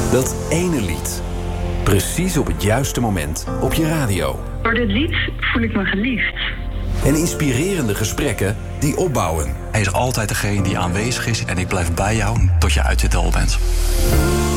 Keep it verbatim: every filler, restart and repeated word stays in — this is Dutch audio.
Dat ene lied. Precies op het juiste moment op je radio. Door dit lied voel ik me geliefd. En inspirerende gesprekken die opbouwen. Hij is altijd degene die aanwezig is en ik blijf bij jou tot je uit je dal bent.